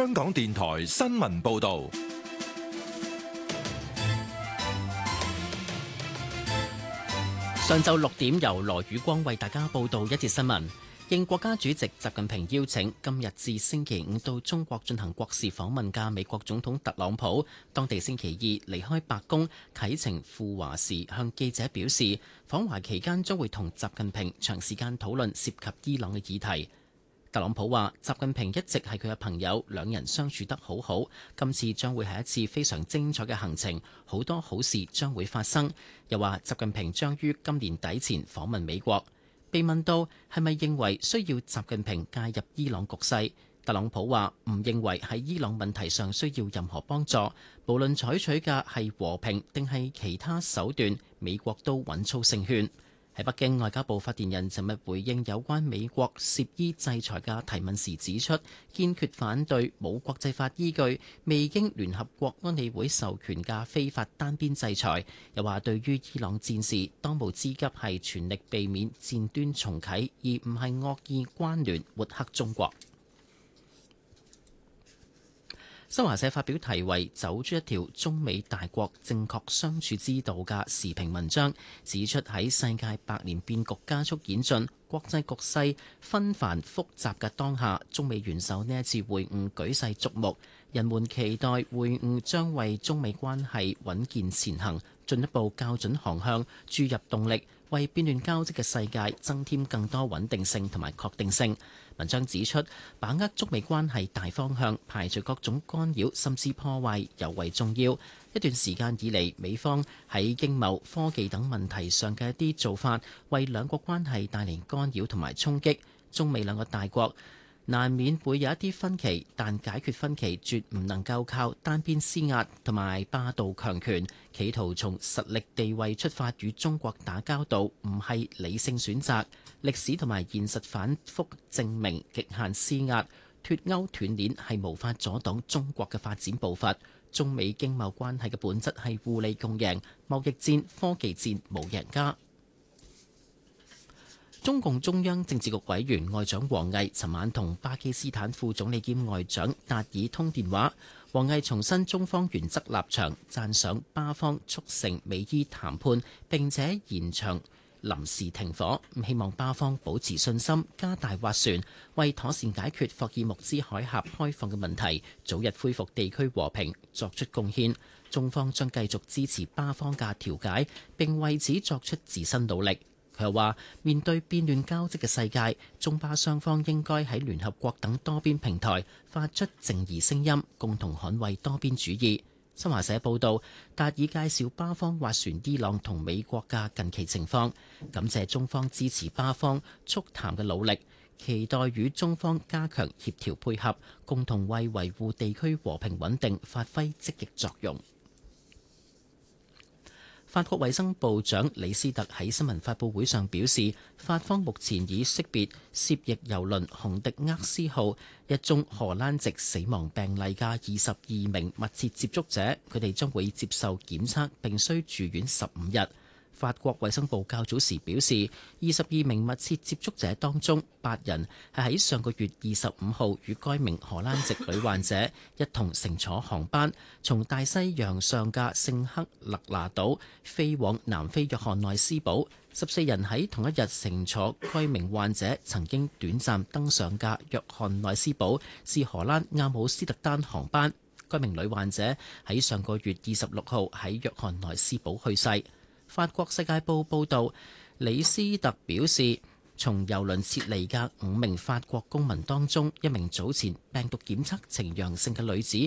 香港電台新聞報道。 上晝6點，由羅宇光為大家報道一節新聞。應國家主席習近平邀請，今日至星期五到中國進行國事訪問嘅美國總統特朗普，當地星期二離開白宮啟程赴華時，向記者表示，訪華期間將會同習近平長時間討論涉及伊朗嘅議題。特朗普話：習近平一直係佢嘅朋友，兩人相處得好好。今次將會係一次非常精彩嘅行程，好多好事將會發生。又話習近平將於今年底前訪問美國。被問到係咪認為需要習近平介入伊朗局勢，特朗普話唔認為喺伊朗問題上需要任何幫助，無論採取嘅係和平定係其他手段，美國都穩操勝券。喺北京，外交部發言人尋日回應有關美國涉伊制裁嘅提問時指出，堅決反對冇國際法依據、未經聯合國安理會授權嘅非法單邊制裁。又話對於伊朗戰事，當務之急係全力避免戰端重啟，而唔係惡意關聯抹黑中國。新華社發表題為《走出一條中美大國正確相處之道》嘅時評文章，指出喺世界百年變局加速演進、國際局勢紛繁複雜嘅當下，中美元首呢一次會晤舉世矚目，人們期待會晤將為中美關係穩健前行進一步校準航向，注入動力，為變亂交織嘅世界增添更多穩定性同埋確定性。文章指出，把握中美關係大方向，排除各種干擾甚至破壞尤為重要。一段時間以嚟，美方喺經貿、科技等問題上嘅一啲做法，為兩國關係帶嚟干擾同埋衝擊。中美兩個大國難免會有一啲分歧，但解決分歧絕唔能夠靠單邊施壓同埋霸道強權，企圖從實力地位出發與中國打交道，唔係理性選擇。歷史同埋現實反覆證明，極限施壓、脫鈎斷鏈係無法阻擋中國嘅發展步伐。中美經貿關係嘅本質係互利共贏，貿易戰、科技戰冇贏家。中共中央政治局委員外長王毅尋晚同巴基斯坦副總理兼外長達爾通電話。王毅重申中方原則立場，讚賞巴方促成美伊談判並且延長臨時停火，希望巴方保持信心，加大斡旋，為妥善解決霍爾木茲海峽開放嘅問題，早日恢復地區和平作出貢獻。中方將繼續支持巴方嘅調解，並為此作出自身努力。佢又話：面對變亂交織嘅世界，中巴雙方應該喺聯合國等多邊平台發出正義聲音，共同捍衛多邊主義。新華社報導，達爾介紹巴方斡旋伊朗同美國嘅近期情況，感謝中方支持巴方促談嘅努力，期待與中方加強協調配合，共同為維護地區和平穩定發揮積極作用。法國衛生部長李斯特喺新聞發佈會上表示，法方目前已識別涉役郵輪紅迪厄斯號一宗荷蘭籍死亡病例嘅22名密切接觸者，佢哋將會接受檢測並需住院15日。法國衛生部較早時表示，22名密切接觸者當中8人係喺上個月25號與該名荷蘭籍女患者一同乘坐航班，從大西洋上嘅聖克勒拿島飛往南非約翰內斯堡。14人喺同一日乘坐該名患者曾經短暫登上嘅約翰內斯堡至荷蘭阿姆斯特丹航班。該名女患者喺上個月26號喺約翰內斯堡去世。法國世界報報導，李斯特表示，從郵輪撤離嘅5名法國公民當中，一名早前病毒檢測呈陽性嘅女子